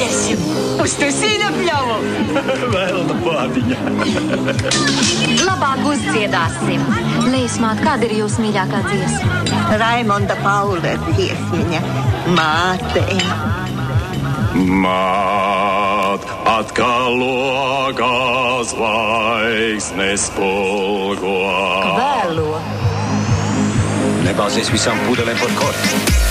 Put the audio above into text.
iesim uz tusīna pļavu. Vēlna bādiņa. Labāk uzdziedāsim. Leismāt, kāda ir jūsu mīļākā dziesma? Raimonda Paula dziesmiņa Mātei. Māt, atkal logā zvaigznes spulgo. Vēlo. Nebāzies visām pudelēm par kortu.